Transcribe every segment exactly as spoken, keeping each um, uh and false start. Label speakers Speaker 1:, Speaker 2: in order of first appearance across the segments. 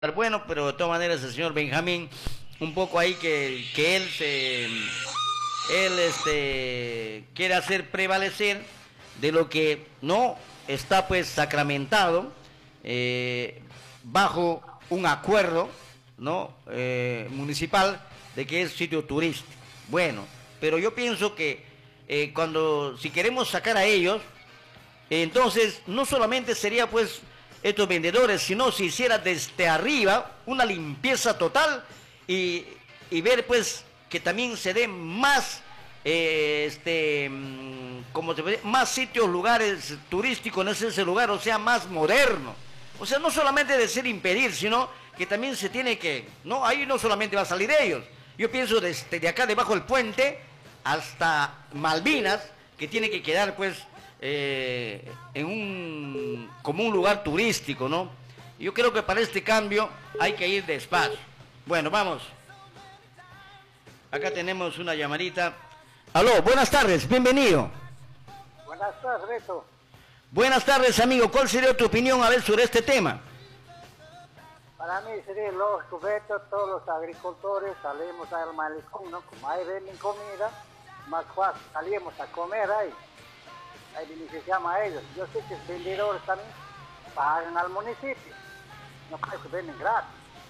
Speaker 1: Bueno, pero de todas maneras el señor Benjamín, un poco ahí que, que él se él este quiere hacer prevalecer de lo que no está pues sacramentado eh, bajo un acuerdo no eh, municipal de que es sitio turístico. Bueno, pero yo pienso que eh, cuando si queremos sacar a ellos, eh, entonces no solamente sería pues estos vendedores, sino si hiciera desde arriba una limpieza total y, y ver pues que también se den más eh, este como se puede, más sitios, lugares turísticos en ese, ese lugar, o sea, más moderno. O sea, no solamente decir impedir, sino que también se tiene que, no, ahí no solamente va a salir ellos. Yo pienso desde de acá debajo del puente hasta Malvinas, que tiene que quedar pues Eh, en un como un lugar turístico, ¿no? Yo creo que para este cambio hay que ir despacio. Bueno, vamos. Acá tenemos una llamadita. Aló, buenas tardes, bienvenido.
Speaker 2: Buenas tardes, Beto.
Speaker 1: Buenas tardes, amigo. ¿Cuál sería tu opinión a ver sobre este tema?
Speaker 2: Para mí sería lógico, Beto, todos los agricultores salimos al malecón, ¿no? Como ahí venden comida, más fácil salimos a comer ahí. Ahí beneficiamos a ellos. Yo sé que los vendedores también pagan al municipio. No creo que venden gratis.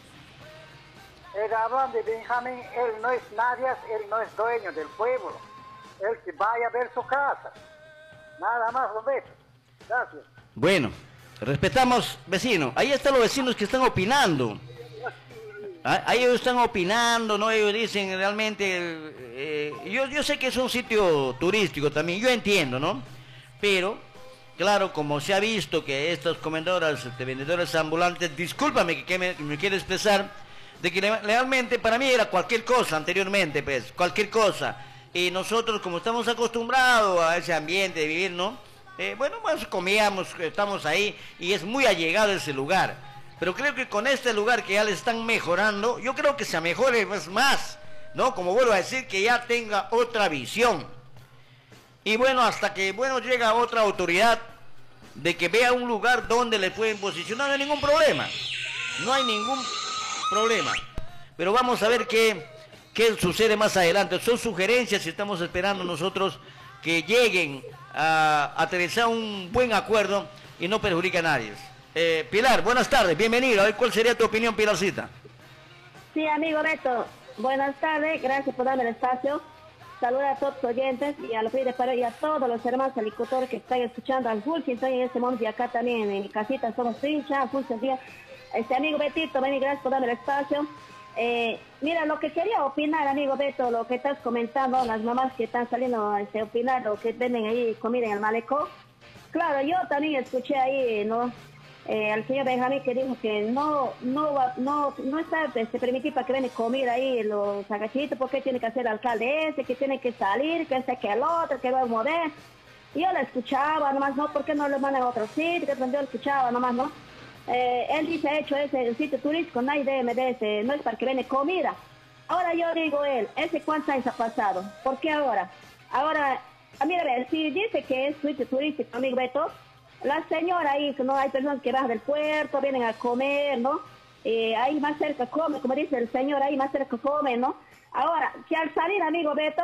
Speaker 2: Él hablando de Benjamín, él no es nadie, él no es dueño del pueblo. Él que vaya a ver su casa. Nada más, Roberto. Gracias.
Speaker 1: Bueno, respetamos, vecino. Ahí están los vecinos que están opinando. Ahí ellos están opinando, ¿no? Ellos dicen realmente... Eh, yo, yo sé que es un sitio turístico también, yo entiendo, ¿no? Pero, claro, como se ha visto que estas comendoras, este, vendedores ambulantes, discúlpame que, que me, me quiero expresar, de que realmente para mí era cualquier cosa anteriormente, pues, cualquier cosa. Y nosotros, como estamos acostumbrados a ese ambiente de vivir, ¿no? Eh, bueno, pues comíamos, estamos ahí y es muy allegado ese lugar. Pero creo que con este lugar que ya le están mejorando, yo creo que se mejore pues, más, ¿no? Como vuelvo a decir, que ya tenga otra visión. Y bueno, hasta que, bueno, llega otra autoridad de que vea un lugar donde le pueden posicionar, no hay ningún problema. No hay ningún problema. Pero vamos a ver qué, qué sucede más adelante. Son sugerencias y estamos esperando nosotros que lleguen a aterrizar un buen acuerdo y no perjudique a nadie. Eh, Pilar, buenas tardes, bienvenido. A ver, ¿cuál sería tu opinión, Pilarcita?
Speaker 3: Sí, amigo Beto, buenas tardes, gracias por darme el espacio. Saludos a todos los oyentes y a los de paro y a todos los hermanos agricultores que están escuchando al full, que estoy en este momento y acá también en mi casita somos trincha, full día. Este amigo Betito, ven y gracias por darme el espacio. Eh, mira, lo que quería opinar, amigo Beto, lo que estás comentando, las mamás que están saliendo a este, opinar, lo que venden ahí comida en el malecón. Claro, yo también escuché ahí, ¿no? Eh, al señor Benjamín que dijo que no no va, no no está este, permitido para que venga comida ahí los agachitos, porque tiene que hacer el alcalde ese, que tiene que salir, que ese que el otro, que va a mover. Y yo la escuchaba nomás, ¿no? ¿Por qué no le mandan a otro sitio? Que yo la escuchaba nomás, ¿no? Eh, él dice, ha hecho ese el sitio turístico, nadie debe meterse, no es para que venga comida. Ahora yo digo él, ¿ese cuántos años ha pasado? ¿Por qué ahora? Ahora, a mí a ver, si dice que es sitio turístico, amigo Beto, la señora ahí, que no hay personas que bajan del puerto, vienen a comer, ¿no? Eh, ahí más cerca come, como dice el señor, ahí más cerca come, ¿no? Ahora, si al salir, amigo Beto,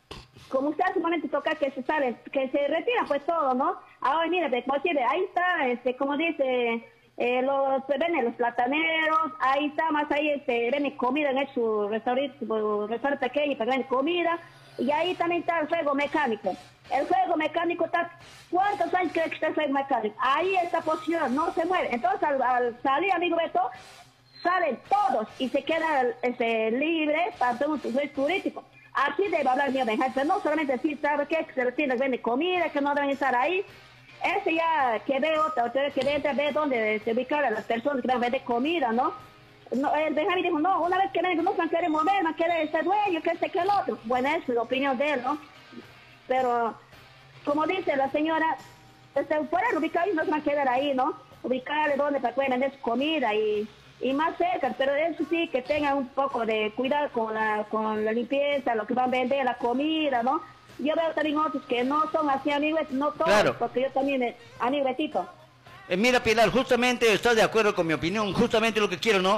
Speaker 3: como usted hace un momento toca que se sale, que se retira pues todo, ¿no? Ahora mira, como decir, ahí está, este, como dice, eh, los, ven los plataneros, ahí está, más ahí, este, ven comida en su restaurante, su restaurante pequeño para que ven comida, y ahí también está el juego mecánico. El juego mecánico está, ¿cuántos años cree que está el juego mecánico? Ahí está posición, no se mueve. Entonces al, al salir, amigo Beto, salen todos y se quedan este, libres para hacer un turismo turístico. Así debe hablar mi Benjamín, no solamente decir, ¿sabe qué? Que se retira, vende comida, que no deben estar ahí. Ese ya que ve otra autoridad que entra, ve dónde se ubican a las personas que van a vender comida, ¿no? No, el Benjamín dijo, no, una vez que vengan, no se van a querer mover, no quiere ser dueño, que este, que el otro. Bueno, esa es la opinión de él, ¿no? Pero, como dice la señora, este, fuera ubicar y no se van a quedar ahí, ¿no? Ubicarle donde para que puedan vender su comida y, y más cerca, pero eso sí, que tengan un poco de cuidado con la, con la limpieza, lo que van a vender, la comida, ¿no? Yo veo también otros que no son así, amigos, no todos, claro. Porque yo también, amigo Betito,
Speaker 1: Eh, mira, Pilar, justamente estás de acuerdo con mi opinión, justamente lo que quiero, ¿no?